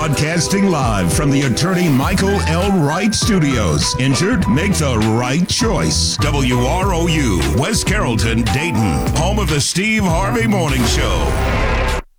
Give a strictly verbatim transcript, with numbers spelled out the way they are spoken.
Broadcasting live from the attorney Michael L. Wright Studios. Injured? Make the right choice. W R O U, West Carrollton, Dayton. Home of the Steve Harvey Morning Show.